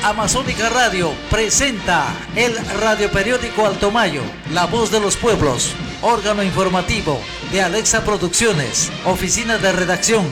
Amazónica Radio presenta el radioperiódico Alto Mayo, La Voz de los Pueblos, órgano informativo de Alexa Producciones, oficina de redacción